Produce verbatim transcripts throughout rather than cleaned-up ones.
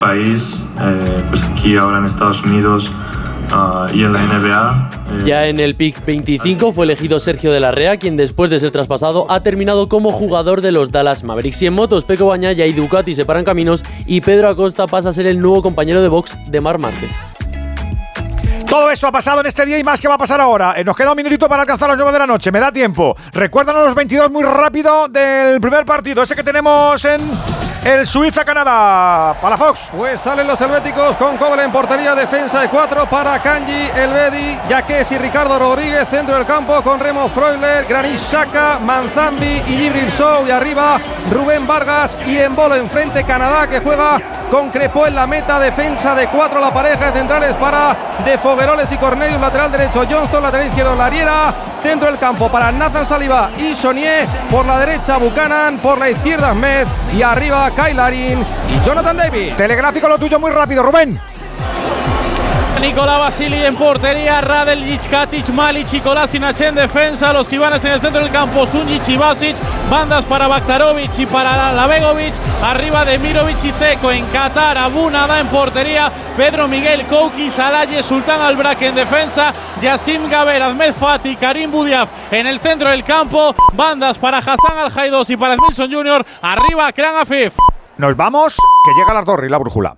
país, eh, pues aquí ahora en Estados Unidos uh, y en la N B A. Eh. Ya en el pick veinticinco fue elegido Sergio de la Rea, quien después de ser traspasado ha terminado como jugador de los Dallas Mavericks. Y en motos, Pecco Bagnaia y Ducati separan caminos y Pedro Acosta pasa a ser el nuevo compañero de box de Marc Márquez. Todo eso ha pasado en este día y más que va a pasar ahora. Eh, nos queda un minutito para alcanzar las nueve de la noche. Me da tiempo. Recuérdanos los veintidós muy rápido del primer partido. Ese que tenemos en el Suiza-Canadá. Para Fox. Pues salen los helvéticos con Kobel en portería. Defensa de cuatro para Kanji, Elvedi, Yaqués y Ricardo Rodríguez. Centro del campo con Remo Freuler, Granit Xhaka, Manzambi y Djibril Sow. Y arriba Rubén Vargas y Embolo enfrente. Canadá que juega con Crepó en la meta. Defensa de cuatro la pareja de centrales para De Fogueroles y Cornelius. Lateral derecho Johnston, lateral izquierdo Lariera. Centro del campo para Nathan Saliba y Sonier. Por la derecha Buchanan, por la izquierda Ahmed y arriba Kyle Larin y Jonathan David. Telegráfico lo tuyo muy rápido, Rubén. Nicolás Basili en portería, Radeljic, Katic, Malic y Kolasinac en defensa, los Ivanes en el centro del campo, Sunjic y Basic, bandas para Baktarovic y para Labegovic, arriba de Mirovic y Zeko en Qatar, Abu Nada en portería, Pedro Miguel, Kouki, Salaye, Sultán Albrak en defensa, Yassim Gaber, Ahmed Fati, Karim Boudiaf en el centro del campo, bandas para Hassan Al-Jaidos y para Edmilson junior, arriba Kran Afif. Nos vamos, que llega la torre y la brújula.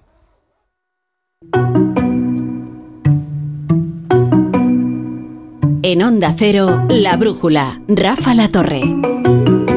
En Onda Cero, La Brújula, Rafa La Torre.